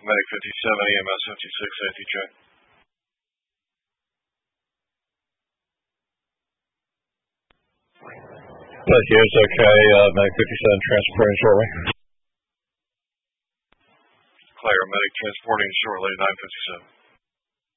Medic 57, EMS 56, safety check. Thank you, it's okay. Medic 57 transporting shortly. Clear, medic transporting shortly, 957.